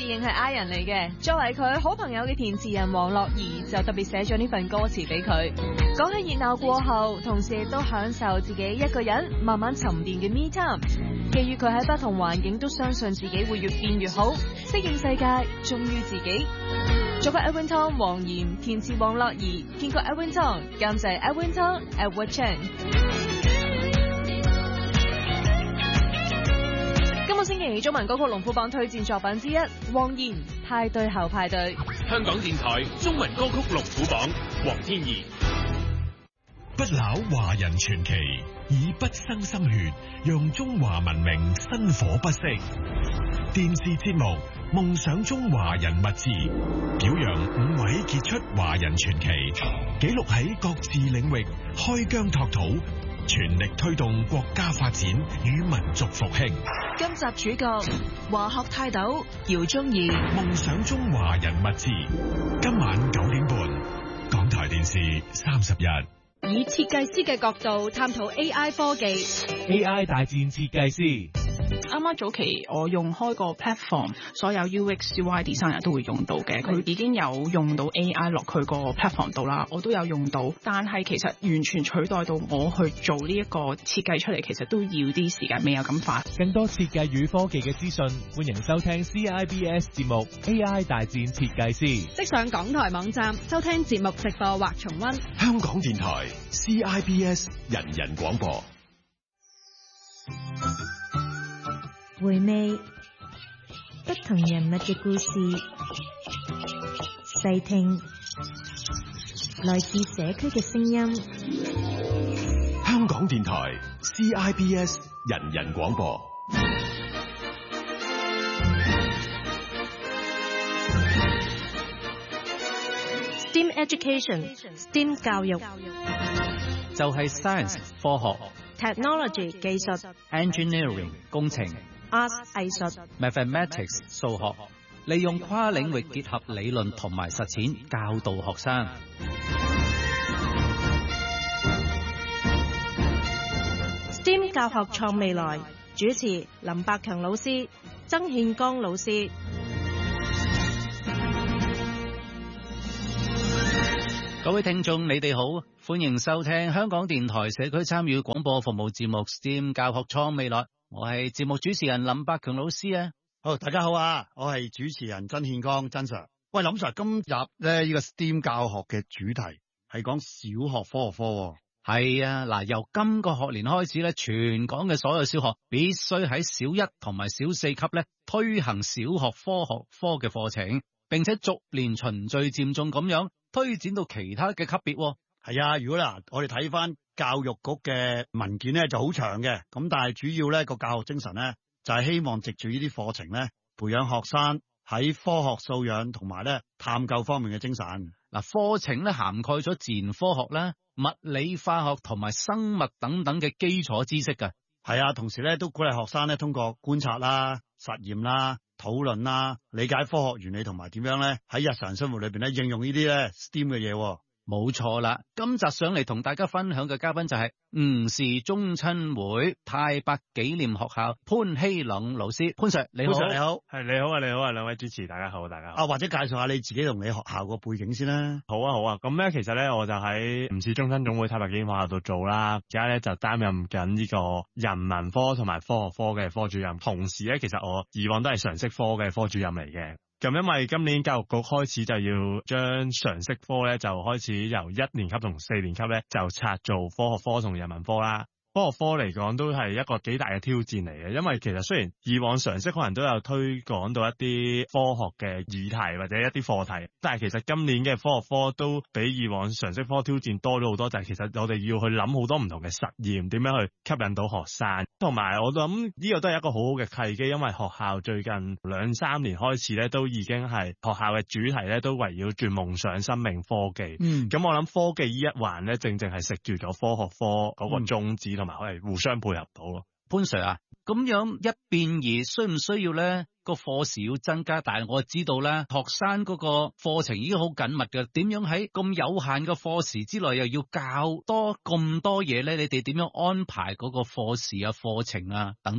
認係 I 人嚟嘅，作為佢好朋友嘅填詞人黃樂兒就特別寫咗呢份歌詞俾佢。講起熱鬧過後，同時亦都享受自己一個人慢慢沉澱嘅 me time。基於佢喺不同環境都相信自己會越變越好，適應世界，忠於自己。作曲 Edwin Tong 黃妍，填詞黃樂兒，編曲 Edwin Tong， 監製 Edwin Tong Edward Chen。今個星期中文歌曲龍虎榜推薦作品之一，黃妍派對後派對。 香港電台中文歌曲龍虎榜，黃天怡。 不朽華人傳奇，以不生心血，讓中華文明薪火不息。電視節目《夢想中華人物誌》，表揚5位傑出華人傳奇，記錄喺各自領域開疆拓土，全力推動國家發展與民族復興。 今集主角華學泰斗姚宗義。 夢想中華人物誌，今晚9點半，港台電視31。 以設計師嘅角度探討 AI 科技。 AI 大戰設計師。 啱啱早期我用開個 platform， 所有 UX、UI designer 都會用到嘅。佢已經有用到 AI 落佢個 platform 度啦，我都有用到。但係其實完全取代到我去做呢一個設計出嚟，其實都要啲時間，未有咁快。 更多設計與科技嘅資訊，歡迎收聽 CIBS 節目 AI 大戰設計師。 即上港台網站收聽節目直播或重溫。 香港電台 CIBS 人人廣播。 回味不同人物嘅故事，細聽來自社區嘅聲音。 香港電台 CIBS 人人廣播。 STEM Education，STEM 教育就係 science 科學、 technology 技術、 engineering 工程、 art 藝術、 mathematics 數學，利用跨領域結合理論同埋實踐教導學生。 STEM 教學創未來，主持林百強老師、曾憲剛老師。 各位聽眾，你哋好，歡迎收聽香港電台社區參與廣播服務節目 STEM 教學創未來。我係節目主持人林百強老師啊。 好，大家好啊，我係主持人曾憲剛曾 Sir。喂，林 Sir，今日咧呢個 STEM 教學嘅主題係講小學科學科。 係啊，嗱，由今個學年開始咧，全港嘅所有小學必須喺小一同埋小4級咧推行小學科學科嘅課程，並且逐年循序漸進咁樣推展到其他嘅級別。 係啊，如果嗱我哋睇翻教育局嘅文件咧就好長嘅，咁但係主要咧個教學精神咧就係希望藉住呢啲課程咧培養學生喺科學素養同埋咧探究方面嘅精神。 嗱，課程咧涵蓋咗自然科學啦、物理化學同埋生物等等嘅基礎知識㗎。 係啊，同時咧都鼓勵學生咧通過觀察啦、實驗啦、討論啦，理解科學原理同埋點樣咧喺日常生活裏邊咧應用呢啲咧 STEAM 嘅嘢。 冇錯啦，今集上嚟同大家分享嘅嘉賓就係吳氏宗親會太白紀念學校潘希朗老師。潘 Sir 你好。 潘 Sir 你好。 係你好啊，你好啊，兩位主持大家好，大家好。 或者介紹下你自己同你學校個背景先啦。 好啊好啊，咁咧其實咧我就喺吳氏宗親總會太白紀念學校度做啦，而家咧就擔任緊呢個人文科同埋科學科嘅科主任，同時咧其實我以往都係常識科嘅科主任嚟嘅。咁因為今年教育局開始就要將常識科咧就開始由1年級同4年級咧就拆做科學科同人文科啦。科學科嚟講都係一個幾大嘅挑戰嚟嘅，因為其實雖然以往常識可能都有推廣到一啲科學嘅議題或者一啲課題，但係其實今年嘅科學科都比以往常識科挑戰多咗好多，就係其實我哋要去諗好多唔同嘅實驗，點樣去吸引到學生，同埋我諗呢個都係一個好好嘅契機，因為學校最近2-3年開始咧都已經係學校嘅主題咧都圍繞住夢想、生命、科技。咁我諗科技呢一環咧正正係食住咗科學科嗰個宗旨。同埋可以互相配合到咯。 潘 Sir 啊，咁樣一變二，需唔需要咧個課時要增加？但係我知道咧，學生嗰個課程已經好緊密嘅，點樣喺咁有限嘅課時之內又要教多咁多嘢咧？你哋點樣安排嗰個課時啊、課程啊等等咧？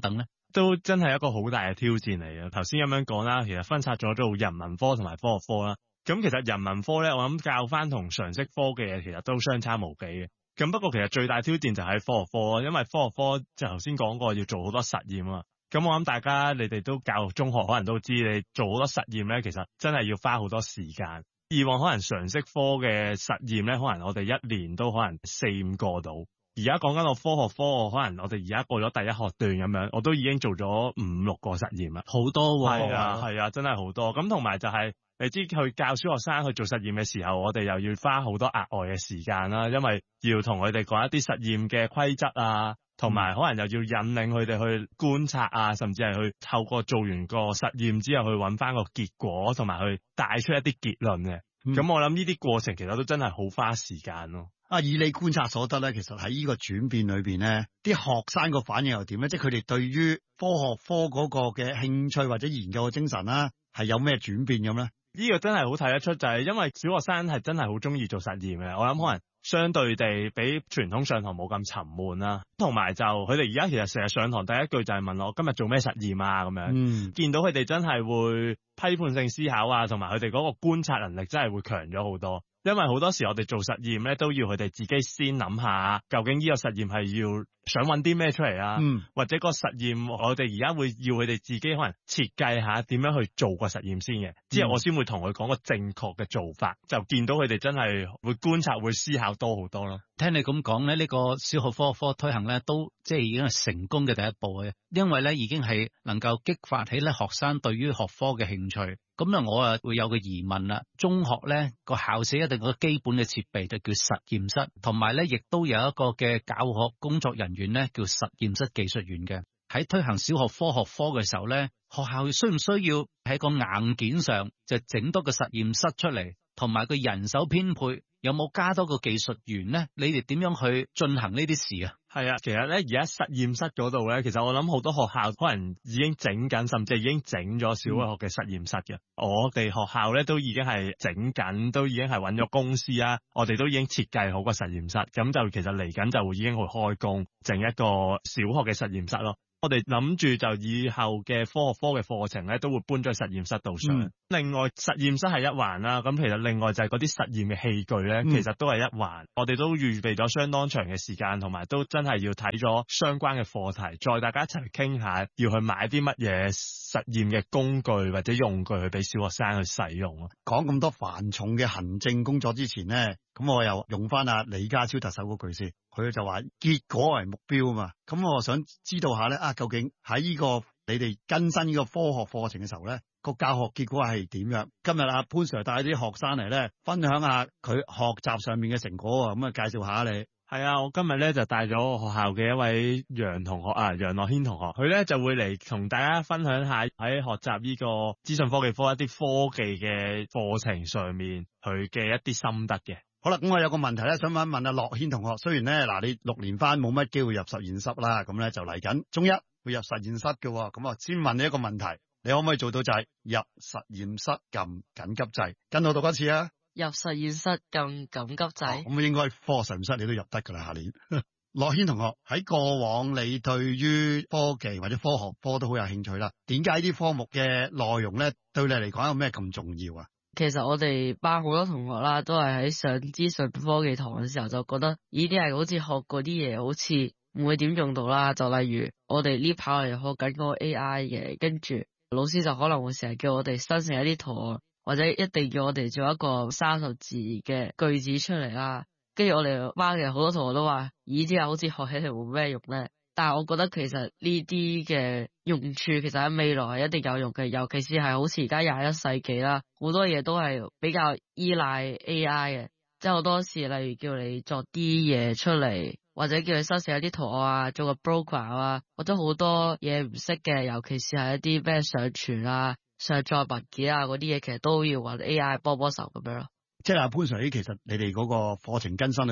都真係一個好大嘅挑戰嚟嘅。頭先咁樣講啦，其實分拆咗做人文科同埋科學科啦。咁其實人文科咧，我諗教翻同常識科嘅嘢，其實都相差無幾嘅。咁不過其實最大挑戰就喺科學科，因為科學科就頭先講過要做好多實驗啊。咁我諗大家你哋都教育中學可能都知，你做好多實驗咧，其實真係要花好多時間。以往可能常識科嘅實驗咧，可能我哋一年都可能4-5個到。而家講緊個科學科，可能我哋而家過咗第一學段咁樣，我都已經做咗5-6個實驗啦， 好多喎。 係啊，真係好多。咁同埋就係你知去教小學生去做實驗嘅時候，我哋又要花好多額外嘅時間啦，因為要同佢哋講一啲實驗嘅規則啊，同埋可能又要引領佢哋去觀察啊，甚至係去透過做完個實驗之後去揾翻個結果，同埋去帶出一啲結論嘅。咁我諗呢啲過程其實都真係好花時間咯。 以你觀察所得咧，其實喺呢個轉變裏邊咧，啲學生個反應又點咧？即係佢哋對於科學科嗰個嘅興趣或者研究嘅精神啦，係有咩轉變咁咧？ 呢個真係好睇得出，就係因為小學生係真係好中意做實驗嘅。我諗可能相對地比傳統上堂冇咁沉悶啦，同埋就佢哋而家其實成日上堂第一句就係問我今日做咩實驗啊咁樣。見到佢哋真係會批判性思考啊，同埋佢哋嗰個觀察能力真係會強咗好多。因為好多時我哋做實驗咧，都要佢哋自己先諗下，究竟呢個實驗係要想揾啲咩出嚟啊？或者個實驗我哋而家會要佢哋自己可能設計下點樣去做個實驗先嘅，之後我先會同佢講個正確嘅做法，就見到佢哋真係會觀察、會思考多好多咯。 聽你咁講咧，呢個小學科學科推行咧，都即係已經係成功嘅第一步嘅，因為咧已經係能夠激發起咧學生對於學科嘅興趣。咁啊，我啊會有個疑問啦。中學咧個校舍一定有個基本嘅設備就叫實驗室，同埋咧亦都有一個嘅教學工作人員咧叫實驗室技術員嘅。喺推行小學科學科嘅時候咧，學校需唔需要喺個硬件上就整多個實驗室出嚟，同埋個人手編配有冇加多個技術員咧？你哋點樣去進行呢啲事啊？ 係啊，其實咧而家實驗室嗰度咧，其實我諗好多學校可能已經整緊，甚至已經整咗小學嘅實驗室嘅。我哋學校咧都已經係整緊，都已經係揾咗公司啊，我哋都已經設計好個實驗室，咁就其實嚟緊就已經會開工整一個小學嘅實驗室咯。我哋諗住就以後嘅科學科嘅課程咧，都會搬咗去實驗室度上。另外實驗室係一環啦，咁其實另外就係嗰啲實驗嘅器具咧，其實都係一環。我哋都預備咗相當長嘅時間，同埋都真係要睇咗相關嘅課題，再大家一齊傾下，要去買啲乜嘢實驗嘅工具或者用具去俾小學生去使用咯。 講咁多繁重嘅行政工作之前咧，咁我又用翻阿李家超特首嗰句先，佢就話結果為目標啊嘛。咁我想知道下咧，究竟喺呢個你哋更新呢個科學課程嘅時候咧，個教學結果係點樣？今日阿潘 Sir 帶啲學生嚟咧，分享下佢學習上面嘅成果啊，咁啊介紹下你。 係啊，我今日咧就帶咗學校嘅一位楊同學啊，楊樂軒同學，佢咧就會嚟同大家分享下喺學習呢個資訊科技科一啲科技嘅課程上面佢嘅一啲心得嘅。 好啦，咁我有個問題咧，想問一問阿樂軒同學。雖然咧你6年班冇乜機會入實驗室啦，咁咧就嚟緊中一會入實驗室嘅，咁啊先問你一個問題，你可唔可以做到就係入實驗室撳緊急掣？跟我讀一次啊！ 入實驗室撳緊急掣。 咁應該科學實驗室你都入得噶啦，下年。樂軒同學，喺過往你對於科技或者科學科都好有興趣啦，點解啲科目嘅內容咧對你嚟講有咩咁重要啊？ 其實我哋班好多同學啦，都係喺上資訊科技堂嘅時候就覺得呢啲係好似學嗰啲嘢，好似唔會點用到啦。就例如我哋呢排嚟學緊個 AI 嘅，跟住老師就可能會成日叫我哋生成一啲圖案，或者一定要我哋做一個30字嘅句子出嚟啦。跟住我哋班嘅好多同學都話，呢啲好似學起嚟冇咩用咧。但係我覺得其實呢啲嘅用處其實喺未來係一定有用嘅，尤其是係好似而家21世紀啦，好多嘢都係比較依賴 AI 嘅，即係好多時例如叫你作啲嘢出嚟，或者叫你生成一啲圖案啊，做個 program 啊，或者好多嘢唔識嘅，尤其是係一啲咩上傳啊、上載文件啊嗰啲嘢，其實都要揾 AI 幫手咁樣咯。 即係阿潘 Sir，其實你哋嗰個課程更新裏邊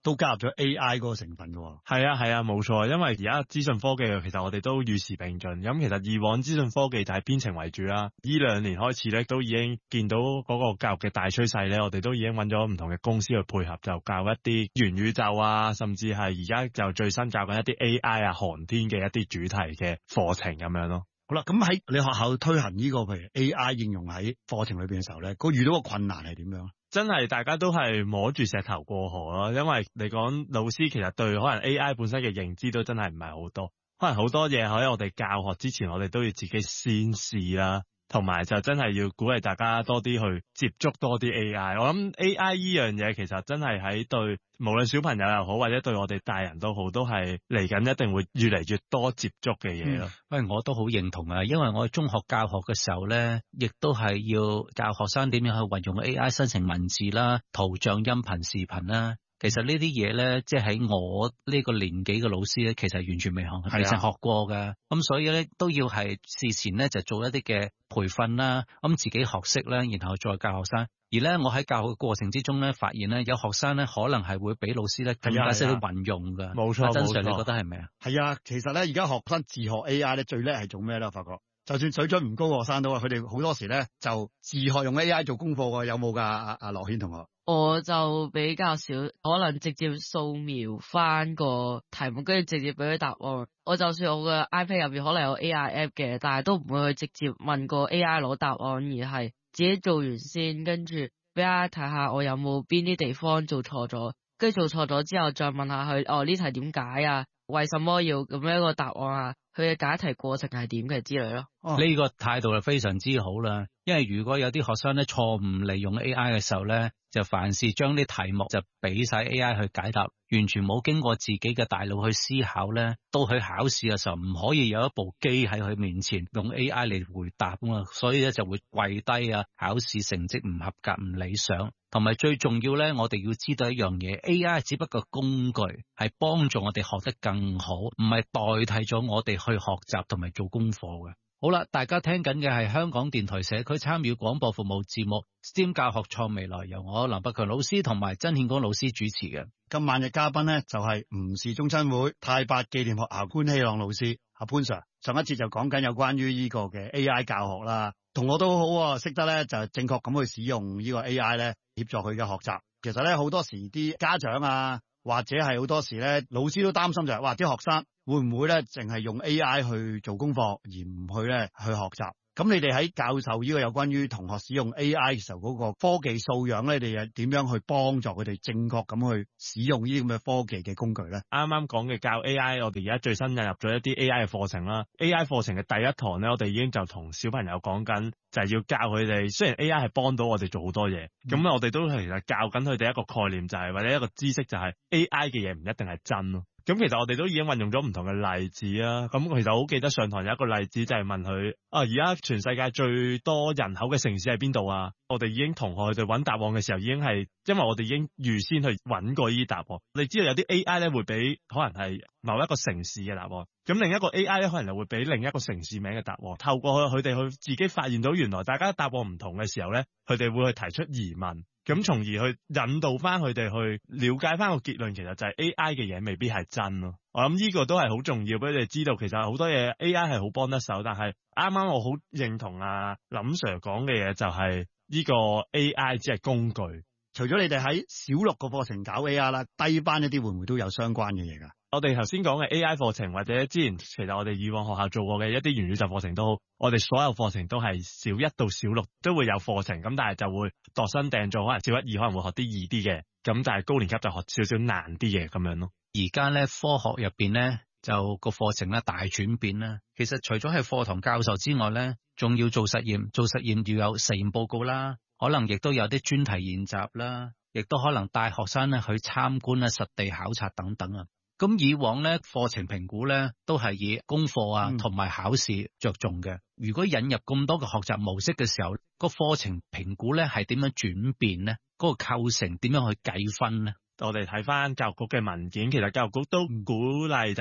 都加入咗 AI 嗰個成分嘅。 係啊，冇錯。因為而家資訊科技其實我哋都與時並進。咁其實以往資訊科技就係編程為主啦。呢2年開始咧，都已經見到嗰個教育嘅大趨勢咧，我哋都已經揾咗唔同嘅公司去配合，就教一啲元宇宙啊，甚至係而家就最新教緊一啲 AI 啊、航天嘅一啲主題嘅課程咁樣咯。 好啦，咁喺你學校推行呢個譬如 AI 應用喺課程裏邊嘅時候咧，遇到個困難係點樣？ 真係大家都係摸住石頭過河咯，因為你講老師其實對可能 AI 本身嘅認知都真係唔係好多，可能好多嘢喺我哋教學之前，我哋都要自己先試啦。同埋就真係要鼓勵大家多啲去接觸多啲 AI。我諗 AI 呢樣嘢其實真係喺對無論小朋友又好，或者對我哋大人都好，都係嚟緊一定會越嚟越多接觸嘅嘢咯。 喂，我都好認同啊，因為我中學教學嘅時候咧，亦都係要教學生點樣去運用 AI 生成文字啦、圖像、音頻、視頻啦。其實呢啲嘢咧，即係喺我呢個年紀嘅老師咧，其實完全未學過㗎。咁所以咧都要係事前咧就做一啲嘅培訓啦，咁自己學識啦，然後再教學生。而咧我喺教學嘅過程之中咧，發現咧有學生咧可能係會比老師咧更加識得運用㗎。 冇錯， 真 Sir 你覺得係咪啊？ 係啊，其實咧而家學生自學 AI 咧最叻係做咩咧？我發覺就算水準唔高嘅學生都，佢哋好多時咧就自學用 AI 做功課㗎。有冇㗎？阿樂軒同學？ 我就比較少，可能直接掃描翻個題目，跟住直接俾佢答案。我就算我嘅 iPad 入邊可能有 AI app 嘅，但係都唔會去直接問個 AI 攞答案，而係自己做完先，跟住俾 AI 睇下我有冇邊啲地方做錯咗，跟住做錯咗之後再問下佢，哦，呢題點解啊？為什麼要咁樣一個答案啊？佢嘅解題過程係點嘅之類咯。 呢個態度係非常之好啦，因為如果有啲學生咧錯誤利用 AI 嘅時候咧，就凡事將啲題目就俾晒 AI 去解答，完全冇經過自己嘅大腦去思考咧，到去考試嘅時候唔可以有一部機喺佢面前用 AI 嚟回答啊嘛，所以咧就會跪低啊，考試成績唔合格唔理想。同埋最重要咧，我哋要知道一樣嘢 ，AI 只不過工具，係幫助我哋學得更好，唔係代替咗我哋去學習同埋做功課嘅。好啦，大家聽緊嘅係香港電台社區參與廣播服務節目 STEM 教學創未來，由我林百強老師同埋曾憲光老師主持嘅。 今晚嘅嘉賓呢，就係吳氏中親會太白紀念學校潘希朗老師阿潘 Sir。上一節就講緊有關於呢個嘅 AI 教學啦，同我都好識得咧就正確咁去使用呢個 AI 咧協助佢嘅學習。其實咧好多時啲家長啊，或者係好多時咧老師都擔心就係話啲學生會唔會咧淨係用 AI 去做功課，而唔去咧去學習。咁你哋喺教授呢個有關於同學使用 AI 嘅時候嗰個科技素養咧，你哋點樣去幫助佢哋正確咁去使用呢啲咁嘅科技嘅工具咧？ 啱啱講嘅教 AI，我哋而家最新引入咗一啲 AI 嘅課程啦。AI 課程嘅第一堂咧，我哋已經就同小朋友講緊，就係要教佢哋。雖然 AI 係幫到我哋做好多嘢，咁我哋都其實教緊佢哋一個概念，就係或者一個知識，就係 AI 嘅嘢唔一定係真咯。咁其實我哋都已經運用咗唔同嘅例子啦。咁其實好記得上堂有一個例子就係問佢而家全世界最多人口嘅城市係邊度啊？我哋已經同學佢哋揾答案嘅時候已經係，因為我哋已經預先去揾過呢啲答案。你知道有啲 AI 咧會俾可能係某一個城市嘅答案，咁另一個 AI 咧可能又會俾另一個城市名嘅答案。透過佢哋去自己發現到原來大家答案唔同嘅時候咧，佢哋會去提出疑問。咁從而去引導翻佢哋去了解翻個結論，其實就係 AI 嘅嘢未必係真咯。我諗呢個都係好重要俾你哋知道，其實好多嘢 AI 係好幫得手，但係啱啱我好認同林 Sir 講嘅嘢，就係呢個 AI 只係工具。 除咗你哋喺小六個課程搞 AI 啦，低班一啲會唔會都有相關嘅嘢㗎？ 我哋頭先講嘅 AI 課程，或者之前其實我哋以往學校做過嘅一啲元宇宙課程都好，我哋所有課程都係小一到小六都會有課程，咁但係就會度身訂做，可能小一二可能會學啲易啲嘅，咁但係高年級就學少少難啲嘅咁樣咯。 而家咧科學入邊咧就個課程咧大轉變啦。其實除咗係課堂教授之外咧，仲要做實驗，做實驗要有實驗報告啦，可能亦都有啲專題研習啦，亦都可能帶學生咧去參觀啦、實地考察等等啊。咁以往咧課程評估咧都係以功課啊同埋考試着重嘅。如果引入咁多嘅學習模式嘅時候，個課程評估咧係點樣轉變咧？嗰個構成點樣去計分咧？ 我哋睇翻教育局嘅文件，其實教育局都鼓勵就係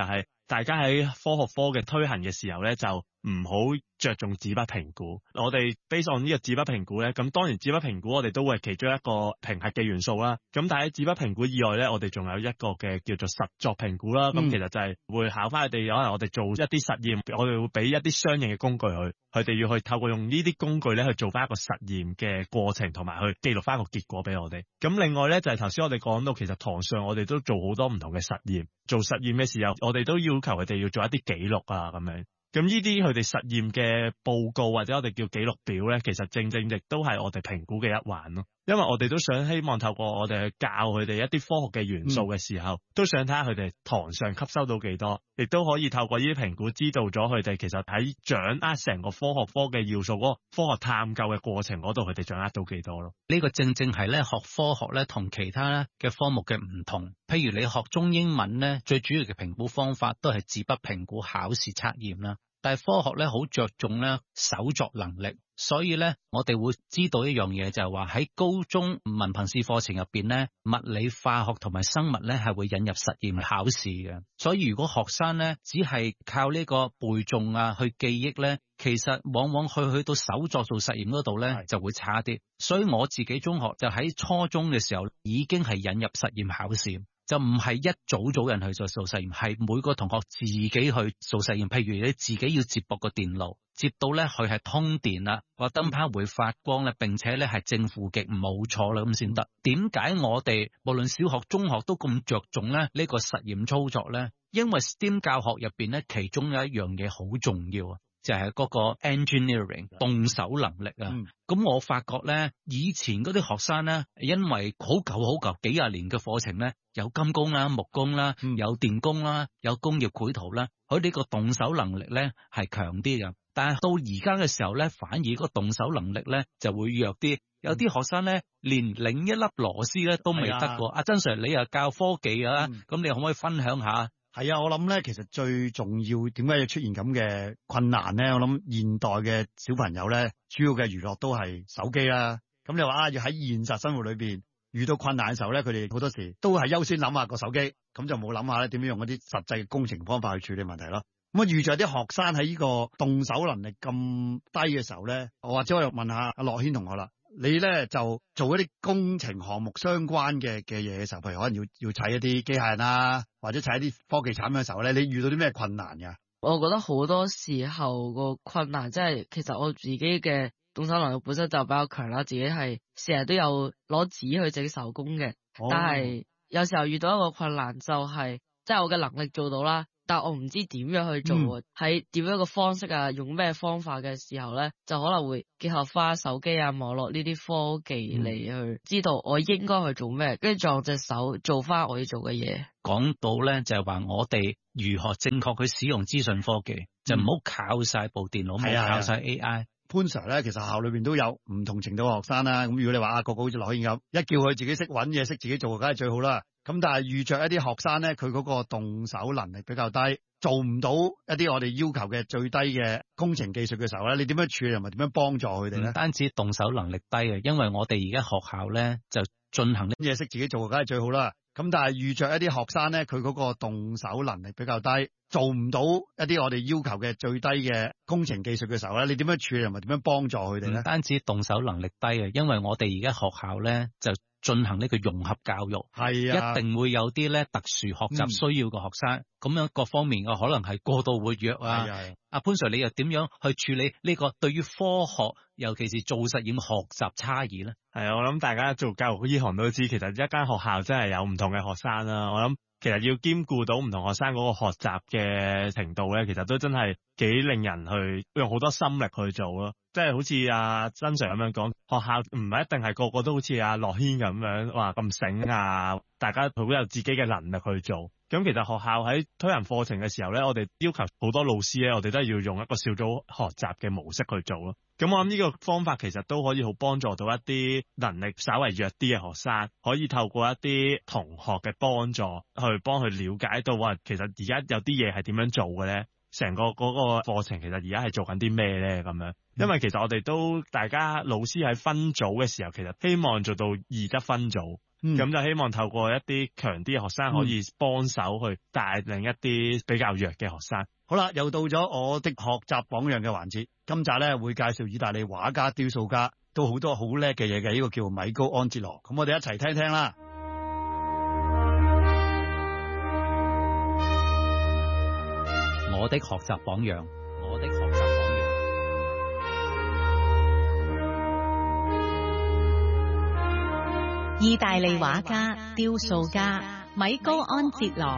大家喺科學科嘅推行嘅時候咧，就唔好着重紙筆評估。我哋 base on 呢個紙筆評估咧，咁當然紙筆評估我哋都會係其中一個評核嘅元素啦。咁但係喺紙筆評估以外咧，我哋仲有一個嘅叫做實作評估啦。咁其實就係會考翻佢哋，可能我哋做一啲實驗，我哋會俾一啲相應嘅工具佢哋要去透過用呢啲工具咧去做翻一個實驗嘅過程，同埋去記錄翻個結果俾我哋。咁另外咧就係頭先我哋講到，其實堂上我哋都做好多唔同嘅實驗，做實驗嘅時候，我哋都要求佢哋要做一啲記錄啊咁樣。咁呢啲佢哋實驗嘅報告或者我哋叫記錄表咧，其實正亦都係我哋評估嘅一環咯。因為我哋都想希望透過我哋去教佢哋一啲科學嘅元素嘅時候，都想睇下佢哋堂上吸收到幾多，亦都可以透過呢啲評估知道咗佢哋其實喺掌握成個科學科嘅要素嗰個科學探究嘅過程嗰度，佢哋掌握到幾多咯。 呢個正係咧學科學咧同其他咧嘅科目嘅唔同。譬如你學中英文咧，最主要嘅評估方法都係紙筆評估、考試測驗啦。但係科學咧好着重咧手作能力，所以咧我哋會知道一樣嘢，就係話喺高中文憑試課程入邊咧，物理、化學同埋生物咧係會引入實驗考試嘅。所以如果學生咧只係靠呢個背誦啊去記憶咧，其實往往去到手作做實驗嗰度咧就會差啲。所以我自己中學就喺初中嘅時候已經係引入實驗考試。就唔係一組人去做實驗，係每個同學自己去做實驗。譬如你自己要接駁個電路，接到咧佢係通電啦，個燈泡會發光咧，並且咧係正負極冇錯啦咁先得。點解我哋無論小學、中學都咁着重咧呢個實驗操作咧？因為 STEM 教學入邊咧，其中有一樣嘢好重要啊，就係嗰個 engineering 動手能力啊。咁我發覺咧，以前嗰啲學生咧，因為好舊幾廿年嘅課程咧，有金工啦、木工啦、有電工啦、有工業繪圖啦，佢呢個動手能力咧係強啲嘅。但係到而家嘅時候咧，反而個動手能力咧就會弱啲。有啲學生咧連擰一粒螺絲咧都未得過。阿曾 Sir， 你又教科技啊，咁你可唔可以分享下？ 係啊，我諗咧，其實最重要點解要出現咁嘅困難咧？我諗現代嘅小朋友咧，主要嘅娛樂都係手機啦。咁你話要喺現實生活裏邊遇到困難嘅時候咧，佢哋好多時都係優先諗下個手機，咁就冇諗下咧點樣用一啲實際嘅工程方法去處理問題咯。咁啊，遇着啲學生喺呢個動手能力咁低嘅時候咧，我或者我又問下阿樂軒同學啦。你咧就做一啲工程項目相關嘅嘢嘅時候，譬如可能要砌一啲機械人啊，或者砌一啲科技產品嘅時候咧，你遇到啲咩困難㗎？ 我覺得好多時候個困難即係其實我自己嘅動手能力本身就比較強啦，自己係成日都有攞紙去整手工嘅，但係有時候遇到一個困難就係即係我嘅能力做到啦。但我唔知點樣去做，喺點樣個方式啊，用咩方法嘅時候咧，就可能會結合翻手機啊、網絡呢啲科技嚟去知道我應該去做咩，跟住用隻手做翻我要做嘅嘢。 講到咧就係話我哋如何正確去使用資訊科技，就唔好靠晒部電腦，唔好靠晒 AI。 潘 Sir 咧，其實學校裏邊都有唔同程度嘅學生啦。咁如果你話個個好似樂軒咁，一叫佢自己識揾嘢、識自己做，梗係最好啦。咁但係遇着一啲學生咧，佢嗰個動手能力比較低，做唔到一啲我哋要求嘅最低嘅工程技術嘅時候咧，你點樣處理同埋點樣幫助佢哋咧？唔單止動手能力低嘅，因為我哋而家學校咧就進行啲嘢識自己做，梗係最好啦。咁但係遇着一啲學生咧，佢嗰個動手能力比較低，做唔到一啲我哋要求嘅最低嘅工程技術嘅時候咧，你點樣處理同埋點樣幫助佢哋咧？唔單止動手能力低嘅，因為我哋而家學校咧就進行呢個融合教育，係啊，一定會有啲咧特殊學習需要嘅學生，咁樣各方面嘅可能係過度活躍啊。阿潘 Sir， 你又點樣去處理呢個對於科學，尤其是做實驗學習差異咧？ 係啊，我諗大家做教育呢行都知，其實一間學校真係有唔同嘅學生啦。我諗其實要兼顧到唔同學生嗰個學習嘅程度咧，其實都真係幾令人去用好多心力去做咯。即係好似阿曾 Sir 咁樣講，學校唔係一定係個個都好似阿樂軒咁樣話咁醒啊，大家好有自己嘅能力去做。咁其實學校喺推行課程嘅時候咧，我哋要求好多老師咧，我哋都係要用一個小組學習嘅模式去做咯。咁我諗呢個方法其實都可以好幫助到一啲能力稍為弱啲嘅學生，可以透過一啲同學嘅幫助，去幫佢了解到話，其實而家有啲嘢係點樣做嘅咧，成個嗰個課程其實而家係做緊啲咩咧咁樣。因為其實我哋都大家老師喺分組嘅時候，其實希望做到易得分組。 咁就希望透過一啲強啲嘅學生可以幫手去帶領一啲比較弱嘅學生。 好啦，又到咗我的學習榜樣嘅環節。今集咧會介紹意大利畫家、雕塑家，都好多好叻嘅嘢嘅，呢個叫米高安哲羅。咁我哋一齊聽聽啦。 我的學習榜樣，我的學習榜樣。 意大利畫家、雕塑家米高安哲羅。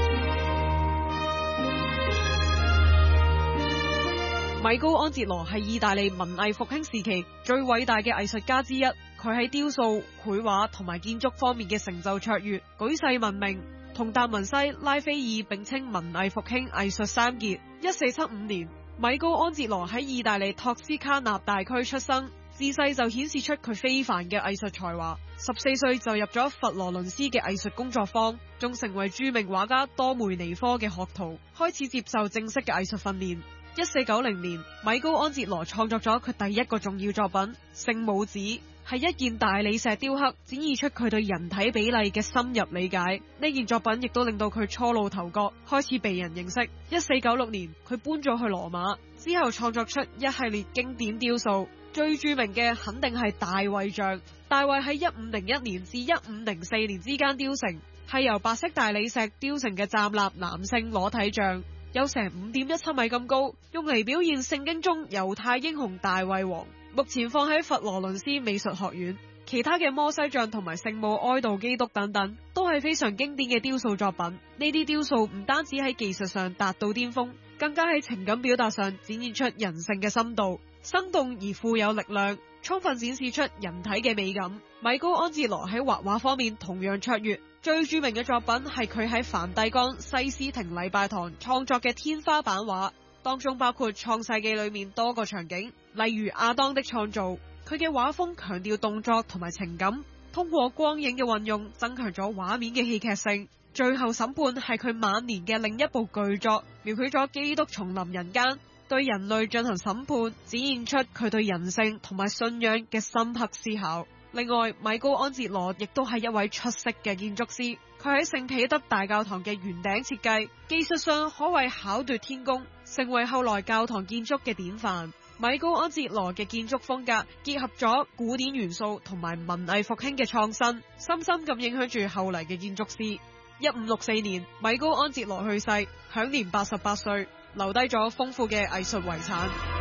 米高安哲羅係意大利文藝復興時期最偉大嘅藝術家之一。佢喺雕塑、繪畫同埋建築方面嘅成就卓越，舉世聞名，同達文西、拉斐爾並稱文藝復興藝術三傑。1475年，米高安哲羅喺意大利托斯卡納大區出生，自細就顯示出佢非凡嘅藝術才華。14歲就入咗佛羅倫斯嘅藝術工作坊，仲成為著名畫家多梅尼科嘅學徒，開始接受正式嘅藝術訓練。1490年，米高安哲羅創作咗佢第一個重要作品《聖母子》，係一件大理石雕刻，展現出佢對人體比例嘅深入理解。呢件作品亦都令到佢初露頭角，開始被人認識。1496年，佢搬咗去羅馬，之後創作出一系列經典雕塑，最著名嘅肯定係大衛像。大衛喺1501年至1504年之間雕成，係由白色大理石雕成嘅站立男性裸體像。有成5.17米咁高，用嚟表現聖經中猶太英雄大衛王。目前放喺佛羅倫斯美術學院。其他嘅摩西像同埋聖母哀悼基督等等，都係非常經典嘅雕塑作品。呢啲雕塑唔單止喺技術上達到巔峰，更加喺情感表達上展現出人性嘅深度，生動而富有力量，充分展示出人體嘅美感。米高安哲羅喺畫畫方面同樣卓越。最著名嘅作品係佢喺梵蒂岡西斯廷禮拜堂創作嘅天花板畫，當中包括創世紀裏面多個場景，例如亞當的創造。佢嘅畫風強調動作同埋情感，通過光影嘅運用增強咗畫面嘅戲劇性。最後審判係佢晚年嘅另一部巨作，描繪咗基督重臨人間，對人類進行審判，展現出佢對人性同埋信仰嘅深刻思考。另外，米高安哲羅亦都係一位出色嘅建築師，佢喺聖彼得大教堂嘅圓頂設計，技術上可謂巧奪天工，成為後來教堂建築嘅典範。米高安哲羅嘅建築風格結合咗古典元素同埋文藝復興嘅創新，深深咁影響住後嚟嘅建築師。1564年，米高安哲羅去世，享年88歲，留低咗豐富嘅藝術遺產。